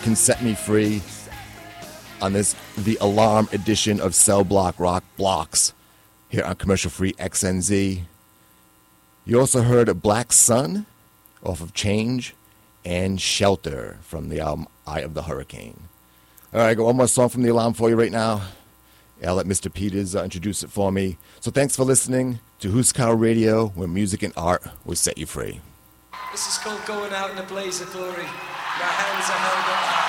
Can Set Me Free on the Alarm edition of Cell Block Rock Blocks here on Commercial Free XNZ. You also heard Black Sun off of Change and Shelter from the album Eye of the Hurricane. All right, I got one more song from the Alarm for you right now. I'll let Mr. Peters introduce it for me. So thanks for listening to Huskow Radio, where music and art will set you free. This is called Going Out in a Blaze of Glory. Your hands are held up high.